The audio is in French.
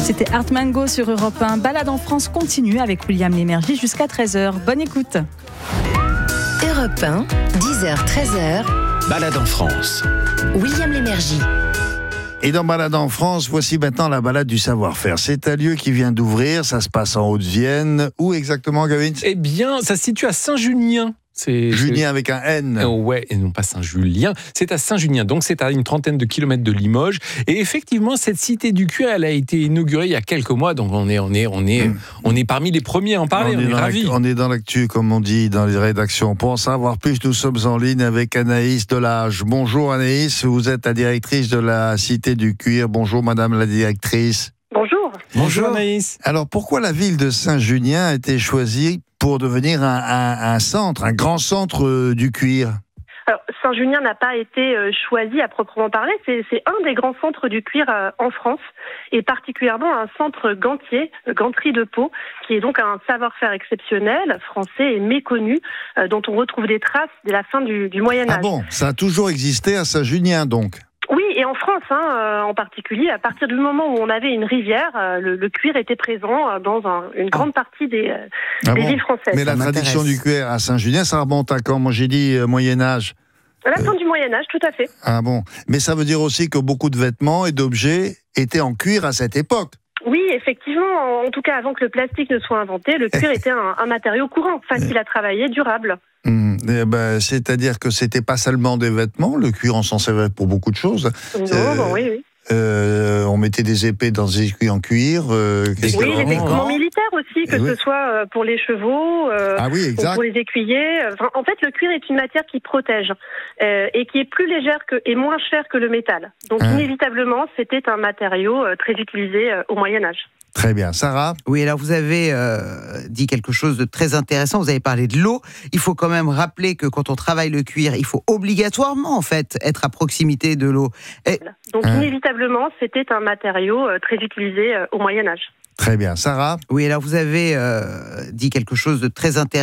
C'était Art Mango sur Europe 1. Balade en France continue avec William Lémergie jusqu'à 13h. Bonne écoute. Europe 1, 10h, 13h. Balade en France. William Lémergie. Et dans Balade en France, voici maintenant la balade du savoir-faire. C'est un lieu qui vient d'ouvrir, ça se passe en Haute-Vienne. Où exactement, Gavin ? Eh bien, ça se situe à Saint-Junien. Junien avec un N. Ouais, et non pas Saint-Julien. C'est à Saint-Junien, donc c'est à une trentaine de kilomètres de Limoges. Et effectivement, cette cité du cuir, elle a été inaugurée il y a quelques mois, donc on est parmi les premiers à en parler. On est ravis. On est dans l'actu, comme on dit dans les rédactions. Pour en savoir plus, nous sommes en ligne avec Anaïs Delage. Bonjour Anaïs, vous êtes la directrice de la cité du cuir. Bonjour Madame la directrice. Bonjour. Bonjour Anaïs. Alors pourquoi la ville de Saint-Junien a été choisie pour devenir un centre, un grand centre du cuir ? Alors, Saint-Junien n'a pas été choisi à proprement parler. C'est un des grands centres du cuir en France, et particulièrement un centre gantier, ganterie de peau, qui est donc un savoir-faire exceptionnel, français et méconnu, dont on retrouve des traces dès la fin du Moyen-Âge. Ah bon, ça a toujours existé à Saint-Junien donc ? Oui, et en France, en particulier, à partir du moment où on avait une rivière, le cuir était présent dans une grande partie des villes françaises. Mais la tradition du cuir à Saint-Junien, ça remonte à quand ? Moi j'ai dit Moyen-Âge. À la fin du Moyen-Âge, tout à fait. Ah bon, mais ça veut dire aussi que beaucoup de vêtements et d'objets étaient en cuir à cette époque. Oui, effectivement, en tout cas avant que le plastique ne soit inventé, le cuir était un matériau courant, facile à travailler, durable. C'est-à-dire que c'était pas seulement des vêtements, le cuir on s'en servait pour beaucoup de choses. Oui. On mettait des épées dans des aiguilles en cuir. Les équipements militaires aussi, que ce soit pour les chevaux, ou pour les écuyers. En fait, le cuir est une matière qui protège et qui est plus légère et moins chère que le métal. Donc inévitablement, c'était un matériau très utilisé au Moyen-Âge. Très bien. Sarah ? Oui, alors vous avez dit quelque chose de très intéressant. Vous avez parlé de l'eau. Il faut quand même rappeler que quand on travaille le cuir, il faut obligatoirement en fait être à proximité de l'eau. Donc inévitablement, c'était un matériau très utilisé au Moyen-Âge. Très bien. Sarah ? Oui, alors vous avez dit quelque chose de très intéressant.